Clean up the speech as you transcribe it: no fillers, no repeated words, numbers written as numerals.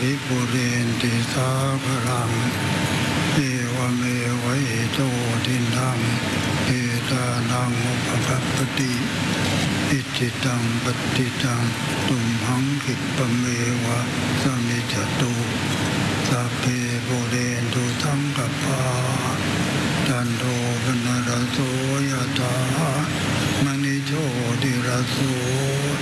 ภิปุเรนติสาภรังเอวเมวะอิโตทินังเอตานังอุปกัปปติอิจิตังปฏิตังตุมหังคิปะเมวะสมิจจตุสัพเพปุเรนตุสังกปาจันโทปนรสโสยถามณิโชติรสโส